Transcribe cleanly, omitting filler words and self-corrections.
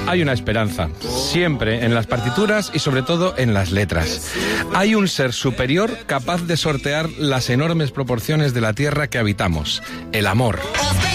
Hay una esperanza, siempre en las partituras y sobre todo en las letras. Hay un ser superior capaz de sortear las enormes proporciones de la tierra que habitamos, el amor.